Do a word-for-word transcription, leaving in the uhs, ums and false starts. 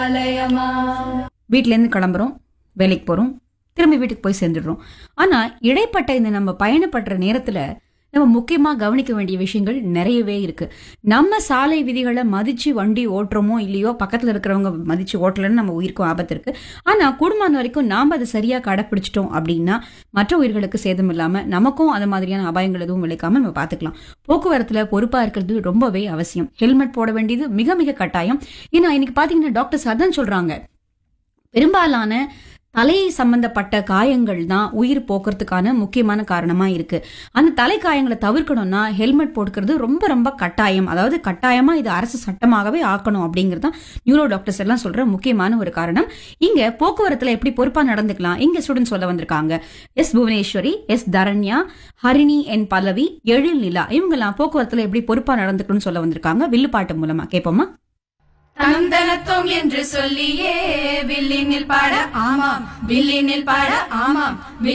வீட்ல இருந்து கிளம்புறோம், வேலைக்கு போறோம், திரும்பி வீட்டுக்கு போய் சேர்ந்துடுறோம். ஆனா இடைப்பட்ட இந்த நம்ம பயணப்படுற நேரத்துல நம்ம முக்கியமா கவனிக்க வேண்டிய விஷயங்கள் நிறையவே இருக்கு. நம்ம சாலை விதிகளை மதிச்சு வண்டி ஓட்டுறோமோ இல்லையோ, பக்கத்துல இருக்கிறவங்க மதிச்சு ஓட்டலன்னு நம்ம உயிருக்கும் ஆபத்து இருக்கு. ஆனா குடும்பம் வரைக்கும் நாம அதை சரியா கடைப்பிடிச்சிட்டோம் அப்படின்னா மற்ற உயிர்களுக்கு சேதம் இல்லாம நமக்கும் அது மாதிரியான அபாயங்கள் எதுவும் விளைக்காம நம்ம பாத்துக்கலாம். போக்குவரத்துல பொறுப்பா இருக்கிறது ரொம்பவே அவசியம். ஹெல்மெட் போட வேண்டியது மிக மிக கட்டாயம். ஏன்னா இன்னைக்கு பாத்தீங்கன்னா டாக்டர்ஸ் அதான் சொல்றாங்க, பெரும்பாலான தலை சம்பந்தப்பட்ட காயங்கள் தான் உயிர் போக்குறதுக்கான முக்கியமான காரணமா இருக்கு. அந்த தலை காயங்களை தவிர்க்கணும்னா ஹெல்மெட் போட்டுக்கிறது ரொம்ப ரொம்ப கட்டாயம். அதாவது கட்டாயமா இது அரசு சட்டமாகவே ஆக்கணும் அப்படிங்கிறது தான் நியூரோ டாக்டர்ஸ் எல்லாம் சொல்ற முக்கியமான ஒரு காரணம். இங்க போக்குவரத்துல எப்படி பொறுப்பா நடந்துக்கலாம் இங்க ஸ்டூடெண்ட்ஸ் சொல்ல வந்திருக்காங்க. எஸ் புவனேஸ்வரி, எஸ் தரண்யா, ஹரிணி, என் பல்லவி, எழில் நிலா இவங்க எல்லாம் போக்குவரத்துல எப்படி பொறுப்பா நடந்துக்கணும்னு சொல்ல வந்திருக்காங்க. வில்லுப்பாட்டு மூலமா கேட்போமா? தந்தனத்தோம் என்று சொல்லியே வில்லினில் பாட ஆமாம், வில்லினில் பாட ஆமாம்.